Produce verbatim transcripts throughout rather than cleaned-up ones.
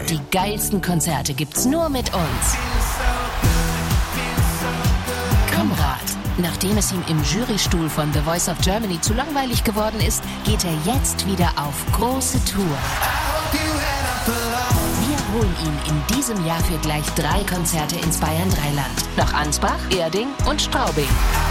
Die geilsten Konzerte gibt's nur mit uns. Konrad. Nachdem es ihm im Jurystuhl von The Voice of Germany zu langweilig geworden ist, geht er jetzt wieder auf große Tour. Wir holen ihn in diesem Jahr für gleich drei Konzerte ins Bayern Dreiland. Nach Ansbach, Erding und Straubing.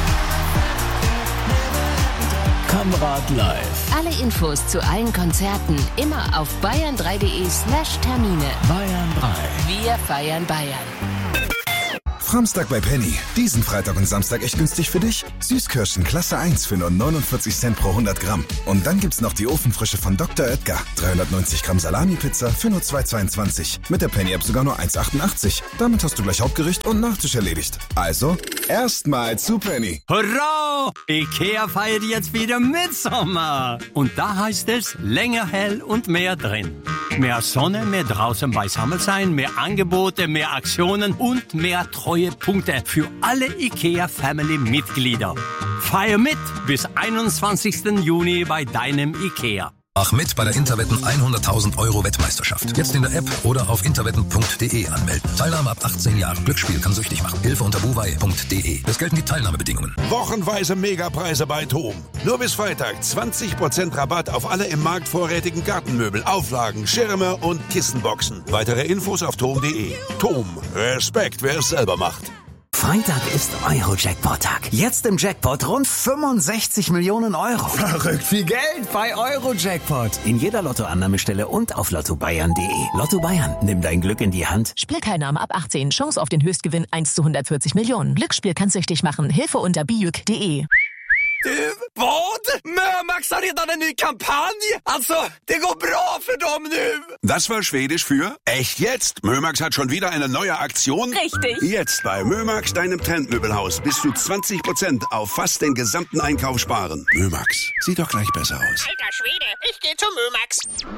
Konrad live. Alle Infos zu allen Konzerten immer auf bayern drei punkt de slash Termine. Bayern drei. Wir feiern Bayern. Samstag bei Penny. Diesen Freitag und Samstag echt günstig für dich. Süßkirschen Klasse eins für nur neunundvierzig Cent pro hundert Gramm. Und dann gibt's noch die Ofenfrische von Doktor Oetker. dreihundertneunzig Gramm Salami-Pizza für nur zwei Euro zweiundzwanzig. Mit der Penny-App sogar nur eins Euro achtundachtzig. Damit hast du gleich Hauptgericht und Nachtisch erledigt. Also, erstmal zu Penny. Hurra! Ikea feiert jetzt wieder Mitsommer. Und da heißt es, länger hell und mehr drin. Mehr Sonne, mehr draußen beisammen sein, mehr Angebote, mehr Aktionen und mehr treue Punkte für alle IKEA-Family-Mitglieder. Feier mit bis einundzwanzigsten Juni bei deinem IKEA. Mach mit bei der Interwetten hunderttausend Euro Wettmeisterschaft. Jetzt in der App oder auf interwetten punkt de anmelden. Teilnahme ab achtzehn Jahren. Glücksspiel kann süchtig machen. Hilfe unter buwei punkt de. Es gelten die Teilnahmebedingungen. Wochenweise Megapreise bei TOM. Nur bis Freitag zwanzig Prozent Rabatt auf alle im Markt vorrätigen Gartenmöbel, Auflagen, Schirme und Kissenboxen. Weitere Infos auf tom punkt de. TOM. Respekt, wer es selber macht. Freitag ist Euro-Jackpot-Tag. Jetzt im Jackpot rund fünfundsechzig Millionen Euro. Verrückt viel Geld bei Euro-Jackpot. In jeder Lottoannahmestelle und auf lotto bayern punkt de. Lotto Bayern, nimm dein Glück in die Hand. Spielteilnahme ab achtzehn. Chance auf den Höchstgewinn eins zu hundertvierzig Millionen. Glücksspiel kann süchtig machen. Hilfe unter bijuk punkt de. Du, vad? Mömax har redan en ny kampanj. Also, det går bra för dem nu. Das war Schwedisch für echt jetzt. Mömax hat schon wieder eine neue Aktion. Richtig. Jetzt bei Mömax, deinem Trendmöbelhaus, bis zu zwanzig Prozent auf fast den gesamten Einkauf sparen. Mömax, sieht doch gleich besser aus. Alter Schwede, ich geh zu Mömax.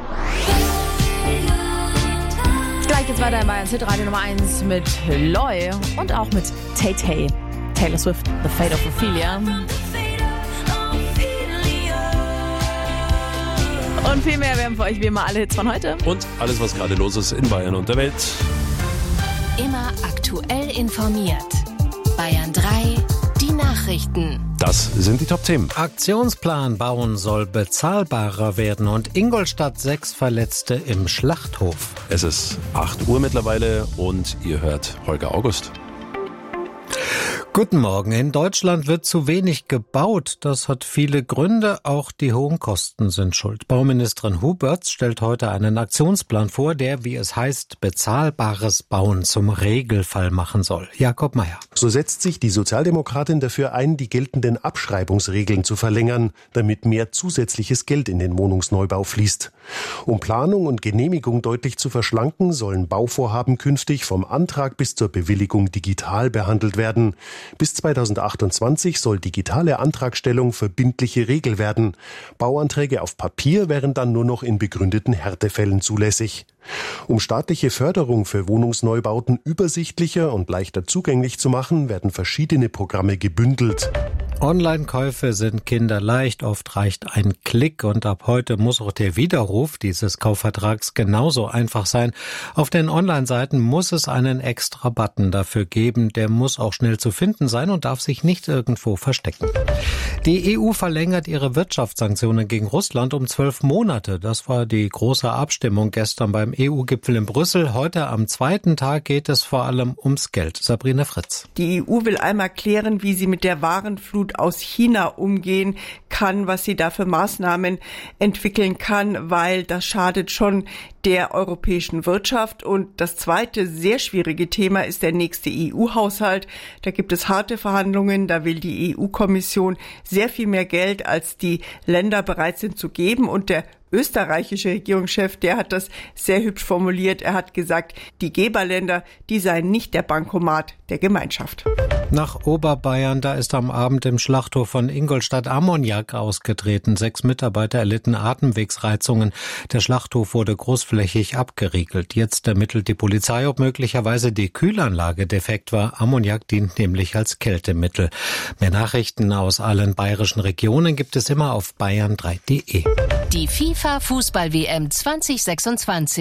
Gleich geht's weiter in Bayerns Hitradio Nummer eins mit Loy und auch mit Tay-Tay. Taylor Swift, The Fate of Ophelia. Und viel mehr, wir haben für euch wie immer alle Hits von heute. Und alles, was gerade los ist in Bayern und der Welt. Immer aktuell informiert. Bayern drei, die Nachrichten. Das sind die Top-Themen. Aktionsplan Bauen soll bezahlbarer werden und Ingolstadt sechs Verletzte im Schlachthof. Es ist acht Uhr mittlerweile und ihr hört Holger August. Guten Morgen. In Deutschland wird zu wenig gebaut. Das hat viele Gründe. Auch die hohen Kosten sind schuld. Bauministerin Huberts stellt heute einen Aktionsplan vor, der, wie es heißt, bezahlbares Bauen zum Regelfall machen soll. Jakob Mayer. So setzt sich die Sozialdemokratin dafür ein, die geltenden Abschreibungsregeln zu verlängern, damit mehr zusätzliches Geld in den Wohnungsneubau fließt. Um Planung und Genehmigung deutlich zu verschlanken, sollen Bauvorhaben künftig vom Antrag bis zur Bewilligung digital behandelt werden. Bis zweitausendachtundzwanzig soll digitale Antragstellung verbindliche Regel werden. Bauanträge auf Papier wären dann nur noch in begründeten Härtefällen zulässig. Um staatliche Förderung für Wohnungsneubauten übersichtlicher und leichter zugänglich zu machen, werden verschiedene Programme gebündelt. Online-Käufe sind kinderleicht, oft reicht ein Klick und ab heute muss auch der Widerruf dieses Kaufvertrags genauso einfach sein. Auf den Online-Seiten muss es einen extra Button dafür geben, der muss auch schnell zu finden sein und darf sich nicht irgendwo verstecken. Die E U verlängert ihre Wirtschaftssanktionen gegen Russland um zwölf Monate. Das war die große Abstimmung gestern beim E U-Gipfel in Brüssel. Heute am zweiten Tag geht es vor allem ums Geld. Sabrina Fritz. Die E U will einmal klären, wie sie mit der Warenflut aus China umgehen kann, was sie da für Maßnahmen entwickeln kann, weil das schadet schon der europäischen Wirtschaft. Und das zweite sehr schwierige Thema ist der nächste E U-Haushalt. Da gibt es harte Verhandlungen. Da will die E U-Kommission sehr viel mehr Geld, als die Länder bereit sind zu geben. Und der österreichische Regierungschef, der hat das sehr hübsch formuliert. Er hat gesagt, die Geberländer, die seien nicht der Bankomat der Gemeinschaft. Nach Oberbayern, da ist am Abend im Schlachthof von Ingolstadt Ammoniak ausgetreten. Sechs Mitarbeiter erlitten Atemwegsreizungen. Der Schlachthof wurde großflächig abgeriegelt. Jetzt ermittelt die Polizei, ob möglicherweise die Kühlanlage defekt war. Ammoniak dient nämlich als Kältemittel. Mehr Nachrichten aus allen bayerischen Regionen gibt es immer auf bayern drei punkt de. Die FIFA-Fußball-W M zwanzig sechsundzwanzig.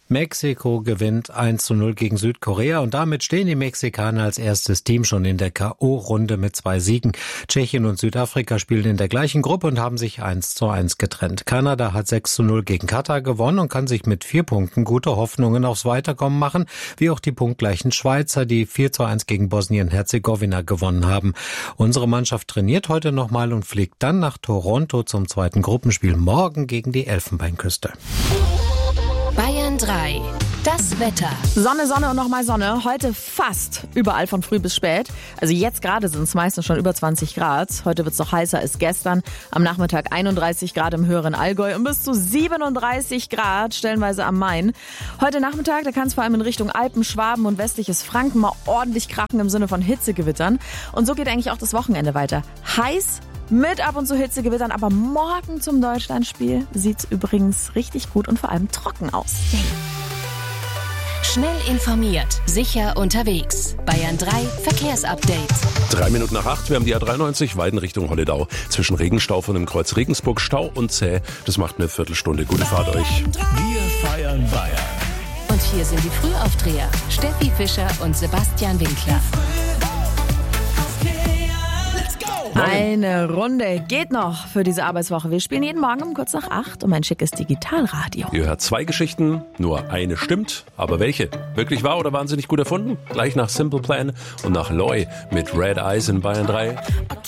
Mexiko gewinnt eins zu null gegen Südkorea und damit stehen die Mexikaner als erstes Team schon in der K O-Runde mit zwei Siegen. Tschechien und Südafrika spielen in der gleichen Gruppe und haben sich eins zu eins getrennt. Kanada hat sechs zu null gegen Katar gewonnen und kann sich mit vier Punkten gute Hoffnungen aufs Weiterkommen machen, wie auch die punktgleichen Schweizer, die vier zu eins gegen Bosnien-Herzegowina gewonnen haben. Unsere Mannschaft trainiert heute nochmal und fliegt dann nach Toronto zum zweiten Gruppenspiel morgen gegen die Elfenbeinküste. Bayern drei. Das Wetter. Sonne, Sonne und nochmal Sonne. Heute fast überall von früh bis spät. Also jetzt gerade sind es meistens schon über zwanzig Grad. Heute wird es noch heißer als gestern. Am Nachmittag einunddreißig Grad im höheren Allgäu und bis zu siebenunddreißig Grad stellenweise am Main. Heute Nachmittag, da kann es vor allem in Richtung Alpen, Schwaben und westliches Franken mal ordentlich krachen im Sinne von Hitzegewittern. Und so geht eigentlich auch das Wochenende weiter. Heiß, mit ab und zu Hitzegewittern, aber morgen zum Deutschlandspiel sieht's übrigens richtig gut und vor allem trocken aus. Yay. Schnell informiert, sicher unterwegs. Bayern drei Verkehrsupdate. Drei Minuten nach acht, wir haben die A dreiundneunzig Weiden Richtung Holledau. Zwischen Regenstau von dem Kreuz Regensburg, Stau und zäh. Das macht eine Viertelstunde. Gute Fahrt euch. Wir feiern Bayern. Und hier sind die Frühaufdreher. Steffi Fischer und Sebastian Winkler. Eine Runde geht noch für diese Arbeitswoche. Wir spielen jeden Morgen um kurz nach acht um ein schickes Digitalradio. Ihr hört zwei Geschichten, nur eine stimmt. Aber welche? Wirklich wahr oder wahnsinnig gut erfunden? Gleich nach Simple Plan und nach Loy mit Red Eyes in Bayern drei.